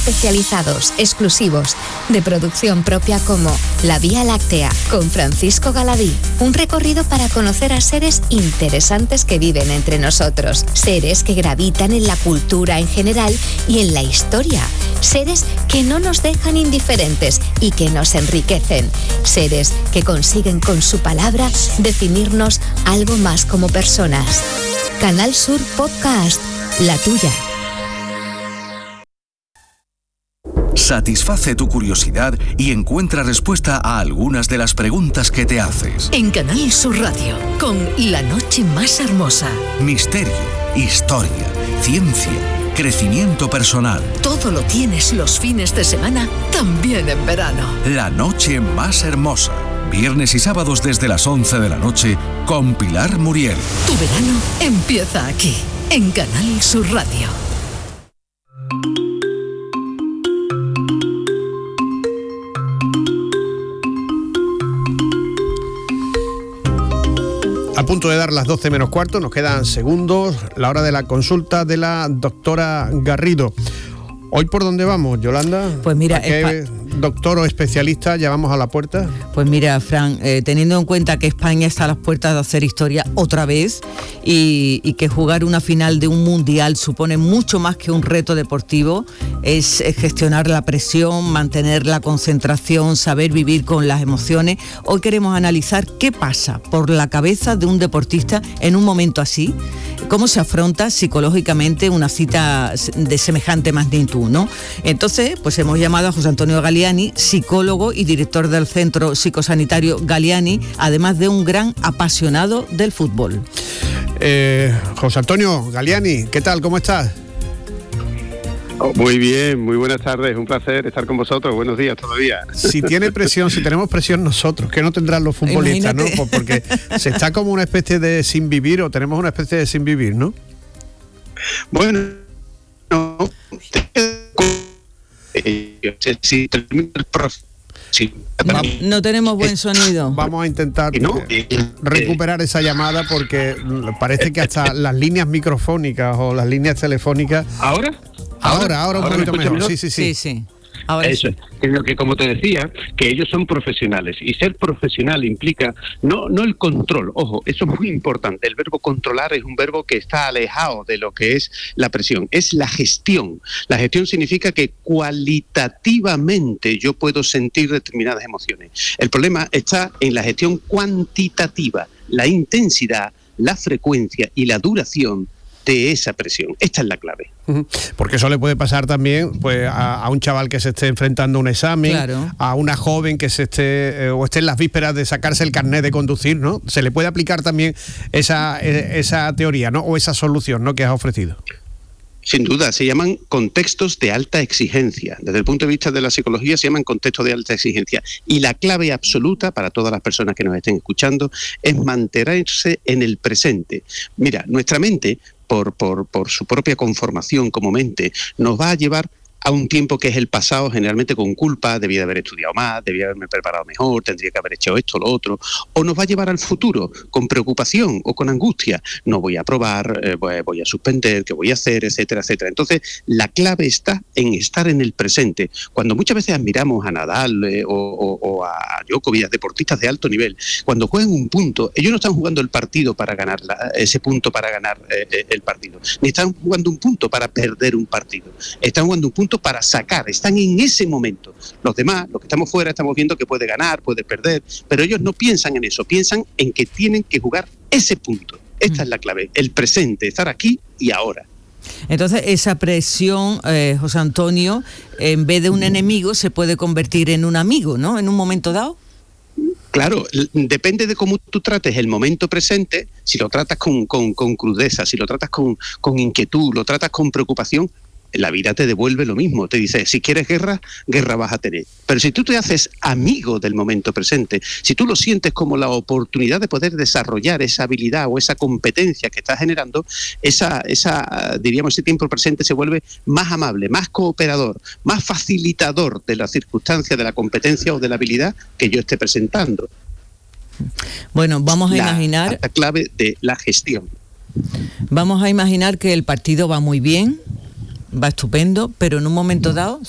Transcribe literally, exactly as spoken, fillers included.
especializados, exclusivos, de producción propia como La Vía Láctea, con Francisco Galadí. Un recorrido para conocer a seres interesantes que viven entre nosotros. Seres que gravitan en la cultura en general y en la historia. Seres que no nos dejan indiferentes y que nos enriquecen. Seres que consiguen con su palabra definirnos algo más como personas. Canal Sur Podcast, la tuya. Satisface tu curiosidad y encuentra respuesta a algunas de las preguntas que te haces. En Canal Sur Radio, con La Noche Más Hermosa. Misterio, historia, ciencia, crecimiento personal. Todo lo tienes los fines de semana, también en verano. La Noche Más Hermosa. Viernes y sábados desde las once de la noche con Pilar Muriel. Tu verano empieza aquí, en Canal Sur Radio. A punto de dar las doce menos cuarto, nos quedan segundos, la hora de la consulta de la doctora Garrido. ¿Hoy por dónde vamos, Yolanda? Pues mira, ¿a qué Espa- doctor o especialista llamamos a la puerta? Pues mira, Fran, eh, teniendo en cuenta que España está a las puertas de hacer historia otra vez y, y que jugar una final de un mundial supone mucho más que un reto deportivo, es, es gestionar la presión, mantener la concentración, saber vivir con las emociones. Hoy queremos analizar qué pasa por la cabeza de un deportista en un momento así, cómo se afronta psicológicamente una cita de semejante magnitud, ¿no? Entonces, pues hemos llamado a José Antonio Galiani, psicólogo y director del Centro Psicosanitario Galiani, además de un gran apasionado del fútbol. Eh, José Antonio Galiani, ¿qué tal? ¿Cómo estás? Oh, muy bien, muy buenas tardes, un placer estar con vosotros, buenos días todavía. Si tiene presión, si tenemos presión nosotros, ¿qué no tendrán los futbolistas? Imagínate. ¿No? Porque se está como una especie de sin vivir, o tenemos una especie de sin vivir, ¿no? Bueno, no, si termina el proceso. Sí. No tenemos buen sonido. Vamos a intentar ¿no? recuperar esa llamada porque parece que hasta las líneas microfónicas o las líneas telefónicas... ¿Ahora? Ahora, ahora, ahora un ¿Ahora poquito mejor. mejor. Sí, sí, sí. sí, sí. Ahora Eso es, es que como te decía, que ellos son profesionales y ser profesional implica no, no el control, ojo, eso es muy importante, el verbo controlar es un verbo que está alejado de lo que es la presión, es la gestión. La gestión significa que cualitativamente yo puedo sentir determinadas emociones. El problema está en la gestión cuantitativa, la intensidad, la frecuencia y la duración de esa presión. Esta es la clave. Porque eso le puede pasar también pues a, a un chaval que se esté enfrentando a un examen, claro. A una joven que se esté eh, o esté en las vísperas de sacarse el carnet de conducir, ¿no? Se le puede aplicar también esa, eh, esa teoría, ¿no? O esa solución, ¿no? Que has ofrecido. Sin duda, se llaman contextos de alta exigencia. Desde el punto de vista de la psicología se llaman contextos de alta exigencia. Y la clave absoluta para todas las personas que nos estén escuchando es mantenerse en el presente. Mira, nuestra mente, por, por, por su propia conformación como mente, nos va a llevar a un tiempo que es el pasado, generalmente con culpa, debía de haber estudiado más, debía haberme preparado mejor, tendría que haber hecho esto, lo otro, o nos va a llevar al futuro con preocupación o con angustia, no voy a aprobar, eh, voy a suspender, qué voy a hacer, etcétera, etcétera. Entonces, la clave está en estar en el presente. Cuando muchas veces admiramos a Nadal eh, o, o, o a Djokovic, deportistas de alto nivel, cuando juegan un punto, ellos no están jugando el partido para ganar la, ese punto para ganar eh, el partido, ni están jugando un punto para perder un partido, están jugando un punto para sacar, están en ese momento. Los demás, los que estamos fuera, estamos viendo que puede ganar, puede perder, pero ellos no piensan en eso, piensan en que tienen que jugar ese punto. Esta mm. es la clave, el presente, estar aquí y ahora. Entonces, esa presión, eh, José Antonio, en vez de un enemigo, se puede convertir en un amigo, ¿no? En un momento dado. Claro, depende de cómo tú trates el momento presente, si lo tratas con, con, con crudeza, si lo tratas con, con inquietud, lo tratas con preocupación, la vida te devuelve lo mismo, te dice, si quieres guerra, guerra vas a tener. Pero si tú te haces amigo del momento presente, si tú lo sientes como la oportunidad de poder desarrollar esa habilidad o esa competencia que estás generando, esa, esa, diríamos, ese tiempo presente se vuelve más amable, más cooperador, más facilitador de la circunstancia, de la competencia o de la habilidad que yo esté presentando. Bueno, vamos a la, imaginar... La clave de la gestión. Vamos a imaginar que el partido va muy bien, va estupendo, pero en un momento dado